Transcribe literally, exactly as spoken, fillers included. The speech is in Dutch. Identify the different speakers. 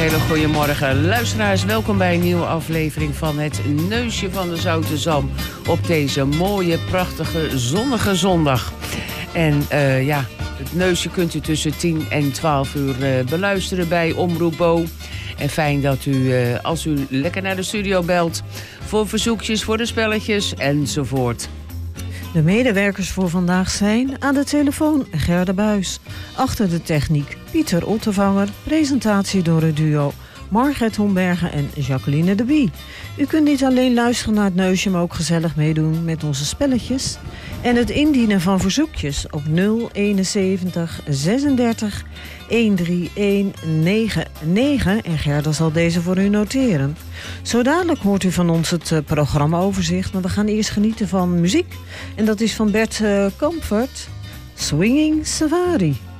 Speaker 1: hele goede morgen. Luisteraars, welkom bij een nieuwe aflevering van Het Neusje van de Zoute Zalm. Op deze mooie, prachtige, zonnige zondag. En uh, ja, het Neusje kunt u tussen tien en twaalf uur uh, beluisteren bij Omroep Bo. En fijn dat u, uh, als u lekker naar de studio belt, voor verzoekjes, voor de spelletjes enzovoort.
Speaker 2: De medewerkers voor vandaag zijn aan de telefoon Gerda Buis. Achter de techniek Pieter Ottevanger. Presentatie door het duo Margret Hombergen en Jacqueline de Bie. U kunt niet alleen luisteren naar het Neusje, maar ook gezellig meedoen met onze spelletjes. En het indienen van verzoekjes op nul eenenzeventig zesendertig honderdeenennegentig. En Gerda zal deze voor u noteren. Zo dadelijk hoort u van ons het uh, programmaoverzicht. Maar we gaan eerst genieten van muziek. En dat is van Bert uh, Comfort, Swinging Safari.